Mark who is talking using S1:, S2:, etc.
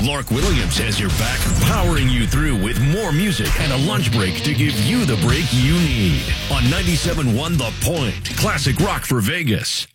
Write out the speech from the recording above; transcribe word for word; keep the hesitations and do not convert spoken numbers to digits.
S1: Lark Williams has your back, powering you through with more music and a lunch break to give you the break you need. On ninety-seven point one The Point, classic rock for Vegas.